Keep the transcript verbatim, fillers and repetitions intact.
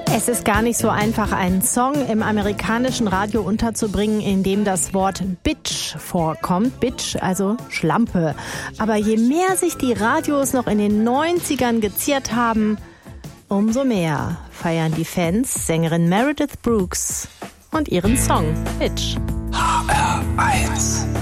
Es ist gar nicht so einfach, einen Song im amerikanischen Radio unterzubringen, in dem das Wort Bitch vorkommt. Bitch, also Schlampe. Aber je mehr sich die Radios noch in den neunzigern geziert haben, umso mehr feiern die Fans Sängerin Meredith Brooks und ihren Song Bitch. H R eins